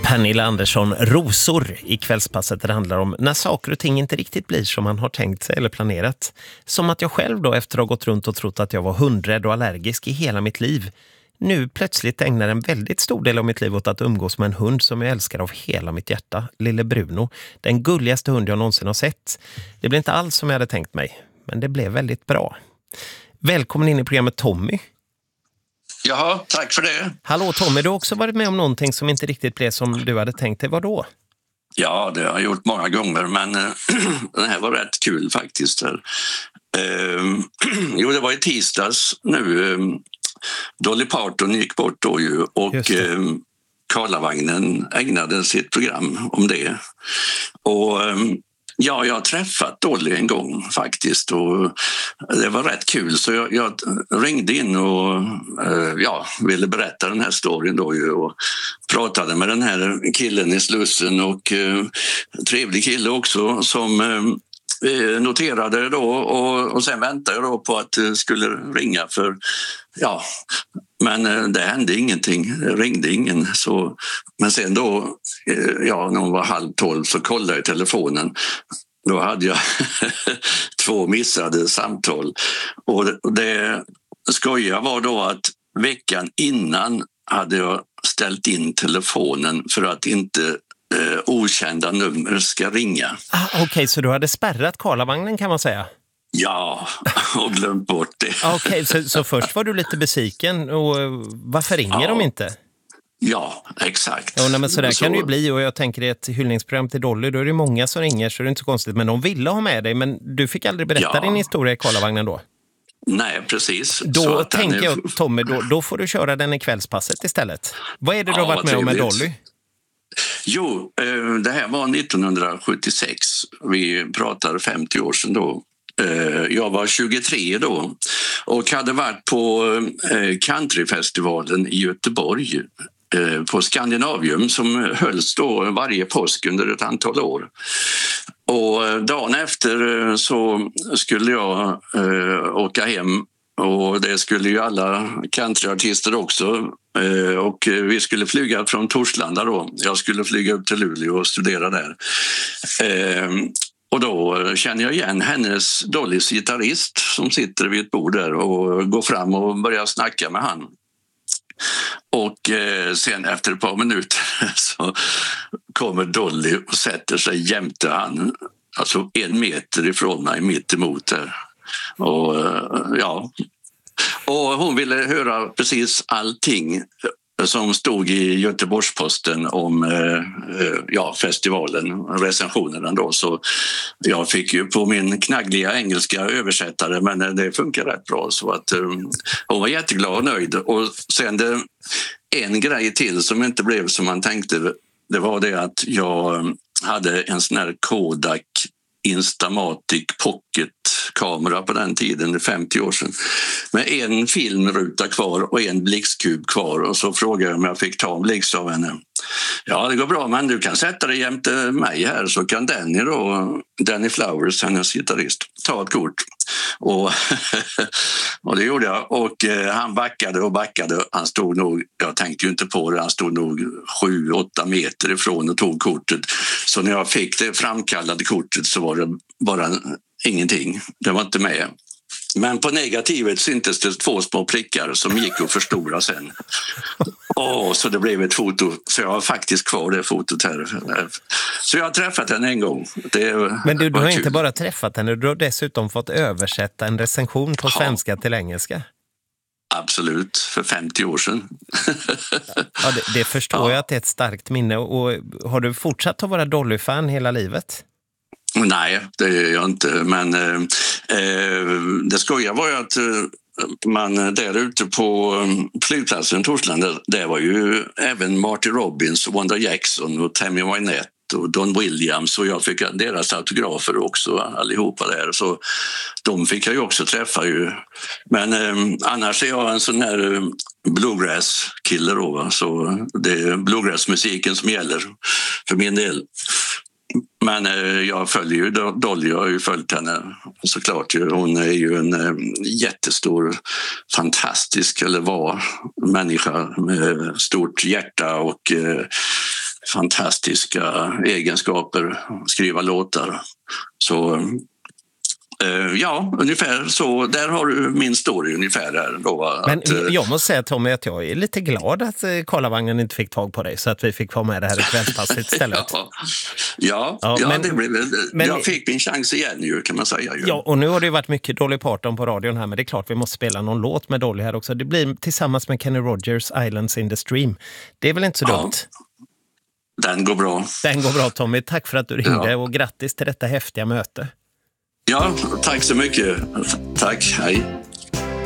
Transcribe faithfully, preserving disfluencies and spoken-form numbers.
Pernilla Andersson, Rosor i kvällspasset. Det handlar om när saker och ting inte riktigt blir som man har tänkt sig eller planerat. Som att jag själv då, efter att ha gått runt och trott att jag var hundrädd och allergisk i hela mitt liv, nu plötsligt ägnar en väldigt stor del av mitt liv åt att umgås med en hund som jag älskar av hela mitt hjärta, lille Bruno. Den gulligaste hund jag någonsin har sett. Det blev inte alls som jag hade tänkt mig, men det blev väldigt bra. Välkommen in i programmet, Tommy. Jaha, tack för det. Hallå Tommy, du har också varit med om någonting som inte riktigt blev som du hade tänkt dig. Vad då? Ja, det har jag gjort många gånger, men äh, det här var rätt kul faktiskt. Äh, jo, det var i tisdags nu. Äh, Dolly Parton gick bort då ju och äh, Karlavagnen ägnade sitt program om det. Och äh, ja, jag har träffat Dolly en gång faktiskt och det var rätt kul, så jag, jag ringde in och eh, ja, ville berätta den här storyn då ju och pratade med den här killen i Slussen och eh, trevlig kille också som eh, noterade då och, och sen väntade jag då på att det skulle ringa för ja, men eh, det hände ingenting, det ringde ingen så, men sen då eh, ja, när hon var halv tolv så kollade jag i telefonen. Då hade jag två missade samtal. Och det skojiga var då att veckan innan hade jag ställt in telefonen för att inte eh, okända nummer ska ringa. Ah, Okej, okay, så du hade spärrat Karlavagnen kan man säga? Ja, och glömt bort det. Okej, okay, så, så först var du lite besviken. Och varför ringer ja. de inte? Ja, exakt. Ja, nej, men så där så... kan det ju bli, och jag tänker i ett hyllningsprogram till Dolly, då är det många som ringer så det är inte så konstigt, men de ville ha med dig, men du fick aldrig berätta ja. din historia i Karlavagnen då? Nej, precis. Då tänker är... jag, Tommy, då, då får du köra den i kvällspasset istället. Vad är det du ja, har varit med om med Dolly? Jo, det här var nittonhundrasjuttiosex, vi pratar femtio år sedan då. Jag var tjugotre då och hade varit på countryfestivalen i Göteborg på Skandinavium som hölls då varje påsk under ett antal år. Och dagen efter så skulle jag åka hem och det skulle ju alla countryartister också. Och vi skulle flyga från Torslanda då. Jag skulle flyga upp till Luleå och studera där. Och då känner jag igen hennes Dollys gitarrist som sitter vid ett bord där och går fram och börjar snacka med han. Och eh, sen efter ett par minuter så kommer Dolly och sätter sig jämte han, alltså en meter ifrån mig, mitt emot där. Och ja, och hon ville höra precis allting som stod i Göteborgs-Posten om eh, ja, festivalen, recensionerna då. Så jag fick ju på min knaggliga engelska översättare, men det funkar rätt bra. Så att eh, hon var jätteglad och nöjd. Och sen det, en grej till som inte blev som man tänkte, det var det att jag hade en sån här Kodak Instamatic Pocket-kamera på den tiden, femtio år sedan, med en filmruta kvar och en blixtkub kvar, och så frågade jag om jag fick ta en blixt av henne. Ja, det går bra, men du kan sätta dig jämte mig här så kan Danny då, Danny Flowers, hennes gitarrist, ta ett kort. Och, och det gjorde jag, och eh, han backade och backade. Han stod nog, jag tänkte ju inte på det, han stod nog sju, åtta meter ifrån och tog kortet. Så när jag fick det framkallade kortet så var det bara ingenting, det var inte med. Men på negativet syntes det två små prickar som gick att förstora sen. Åh, så det blev ett foto. Så jag har faktiskt kvar det fotot här. Så jag har träffat henne en gång. Det Men du, du har kul. Inte bara träffat henne, du har dessutom fått översätta en recension på svenska ja. till engelska. Absolut, för femtio år sedan. Ja, det, det förstår ja. jag att det är ett starkt minne. Och har du fortsatt att vara Dolly-fan hela livet? Nej, det är jag inte. Men eh, det skojiga var ju att eh, man där ute på flygplatsen Torslanda, det var ju även Marty Robbins, Wanda Jackson och Tammy Wynette och Don Williams, och jag fick deras autografer också allihopa där, så de fick jag ju också träffa ju. Men eh, annars är jag en sån här bluegrass-kille då, va? Så det är bluegrass-musiken som gäller för min del. Men eh, jag följer ju Dolly, jag har ju följt henne såklart. Hon är ju en eh, jättestor, fantastisk, eller var, människa med stort hjärta och eh, fantastiska egenskaper, skriva låtar. Så ja, ungefär så. Där har du min story ungefär. Där då, Men att, jag måste säga, Tommy, att jag är lite glad att Karlavagnen inte fick tag på dig så att vi fick vara med det här i kvällspasset istället. ja, ja, ja, ja men, det blev, men, jag fick min chans igen ju, kan man säga. Ju. Ja, och nu har det ju varit mycket Dolly Parton på radion här, men det är klart vi måste spela någon låt med Dolly här också. Det blir tillsammans med Kenny Rogers, Islands in the Stream. Det är väl inte så ja, dumt? Den går bra. Den går bra, Tommy. Tack för att du ringde ja. och grattis till detta häftiga möte. Ja, tack så mycket. Tack, hej.